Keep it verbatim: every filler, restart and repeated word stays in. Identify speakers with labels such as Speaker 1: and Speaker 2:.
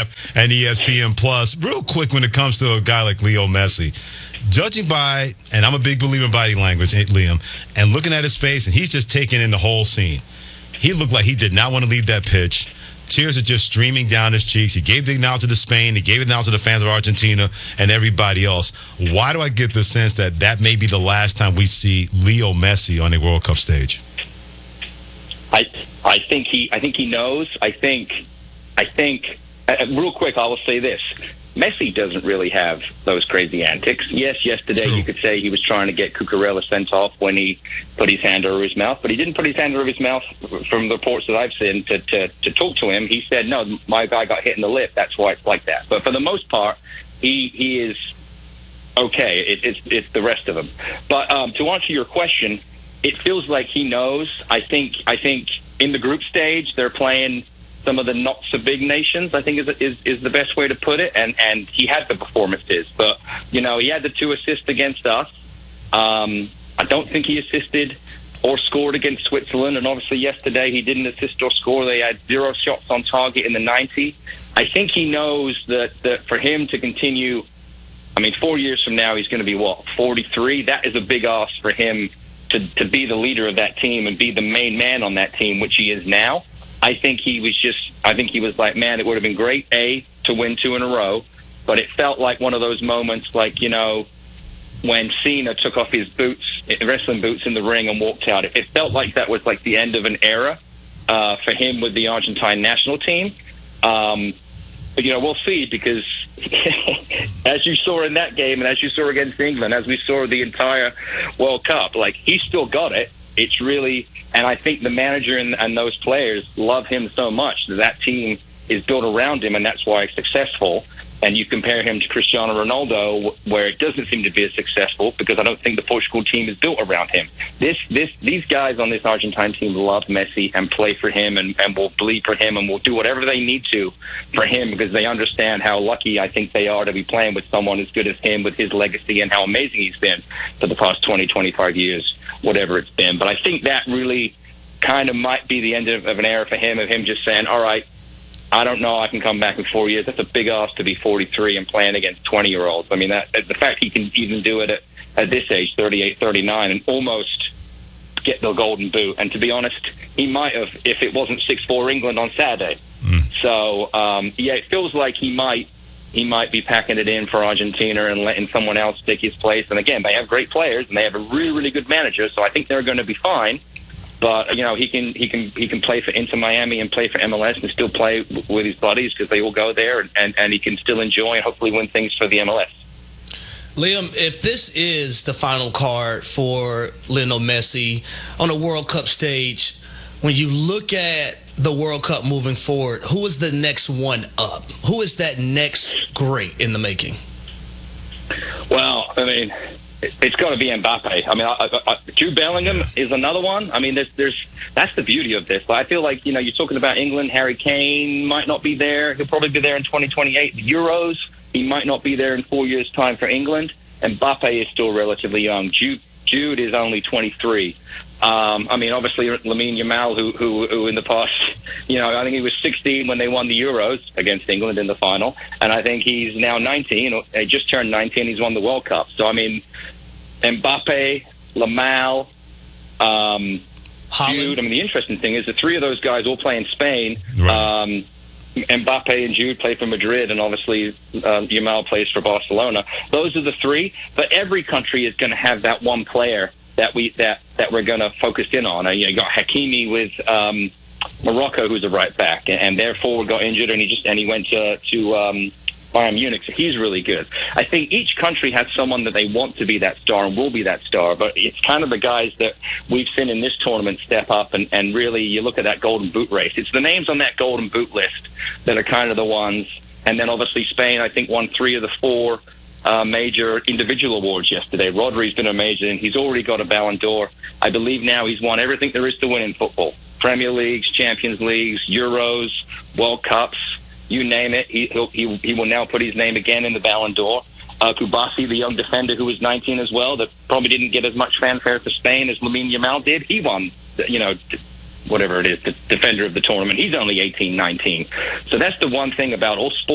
Speaker 1: Live and E S P N Plus. Real quick, when it comes to a guy like Leo Messi, judging by, and I'm a big believer in body language, Liam, and looking at his face, and he's just taking in the whole scene. He looked like he did not want to leave that pitch. Tears are just streaming down his cheeks. He gave the acknowledgement to Spain. He gave it now to the fans of Argentina and everybody else. Why do I get the sense that that may be the last time we see Leo Messi on a World Cup stage?
Speaker 2: I I think he I think he knows. I think I think uh, real quick I will say this. Messi doesn't really have those crazy antics. Yes, yesterday
Speaker 1: True.
Speaker 2: You could say he was trying to get Cucurella sent off when he put his hand over his mouth, but he didn't put his hand over his mouth from the reports that I've seen to, to, to talk to him. He said, no, my guy got hit in the lip. That's why it's like that. But for the most part, he he is okay. It, it's, it's the rest of them. But um, to answer your question, it feels like he knows. I think I think in the group stage, they're playing some of the not so big nations, I think is, is is the best way to put it. And and he had the performances, but you know he had the two assists against us. Um, I don't think he assisted or scored against Switzerland, and obviously yesterday he didn't assist or score. They had zero shots on target in the ninety. I think he knows that that for him to continue, I mean, four years from now he's going to be what, forty-three. That is a big ask for him to to be the leader of that team and be the main man on that team, which he is now. I think he was just, I think he was like, man, it would have been great, A, to win two in a row, but it felt like one of those moments like, you know, when Cena took off his boots, wrestling boots in the ring and walked out. It felt like that was like the end of an era uh, for him with the Argentine national team. Um, but, you know, we'll see because as you saw in that game and as you saw against England, as we saw the entire World Cup, like he still got it. It's really, and I think the manager and, and those players love him so much that that team is built around him, and that's why it's successful. And you compare him to Cristiano Ronaldo, where it doesn't seem to be as successful because I don't think the Portugal team is built around him. This, this, these guys on this Argentine team love Messi and play for him and, and will bleed for him and will do whatever they need to for him because they understand how lucky I think they are to be playing with someone as good as him with his legacy and how amazing he's been for the past twenty, twenty-five years, whatever it's been. But I think that really kind of might be the end of, of an era for him, of him just saying, all right, I don't know, I can come back in four years. That's a big ask to be forty-three and playing against twenty-year-olds. I mean, that the fact he can even do it at, at this age, thirty-eight, thirty-nine, and almost get the golden boot. And to be honest, he might have if it wasn't six four England on Saturday. Mm. So, um, yeah, it feels like he might he might be packing it in for Argentina and letting someone else take his place. And again, they have great players, and they have a really, really good manager, so I think they're going to be fine. But you know he can he can he can play for Inter Miami and play for M L S and still play w- with his buddies because they all go there and, and, and he can still enjoy and hopefully win things for the M L S.
Speaker 3: Liam, if this is the final card for Lionel Messi on a World Cup stage, when you look at the World Cup moving forward, who is the next one up? Who is that next great in the making?
Speaker 2: Well, I mean, it's got to be Mbappe. I mean, I, I, I, Jude Bellingham is another one. I mean, there's, there's that's the beauty of this. But I feel like, you know, you're talking about England. Harry Kane might not be there. He'll probably be there in twenty twenty-eight. The Euros, he might not be there in four years' time for England. And Mbappe is still relatively young. Jude, Jude is only twenty-three. Um, I mean, obviously, Lamine Yamal, who, who, who in the past, you know, I think he was sixteen when they won the Euros against England in the final. And I think he's now nineteen. He just turned nineteen. He's won the World Cup. So, I mean, Mbappe, Lamal, um, Jude. I mean, the interesting thing is the three of those guys all play in Spain.
Speaker 1: Right.
Speaker 2: Um, Mbappe and Jude play for Madrid, and obviously uh, Yamal plays for Barcelona. Those are the three. But every country is going to have that one player that we that, that we're going to focus in on. Uh, you know, you got Hakimi with um, Morocco, who's a right back, and, and their forward got injured, and he just and he went to to um, Bayern Munich, so he's really good. I think each country has someone that they want to be that star and will be that star, but it's kind of the guys that we've seen in this tournament step up, and, and really you look at that golden boot race. It's the names on that golden boot list that are kind of the ones, and then obviously Spain, I think, won three of the four uh, major individual awards yesterday. Rodri's been amazing. He's already got a Ballon d'Or. I believe now he's won everything there is to win in football. Premier Leagues, Champions Leagues, Euros, World Cups. You name it, he he'll, he he will now put his name again in the Ballon d'Or. Uh, Kubasi, the young defender who was nineteen as well, that probably didn't get as much fanfare for Spain as Lamine Yamal did. He won, you know, whatever it is, the defender of the tournament. He's only eighteen, nineteen. So that's the one thing about all sports.